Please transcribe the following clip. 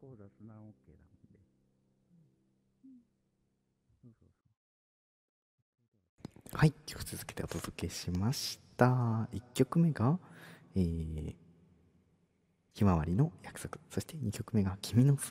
構雑談 OK だもんで。そうそうそう。はい、曲続けてお届けしました。1曲目が、ひまわりの約束、そして2曲目が君の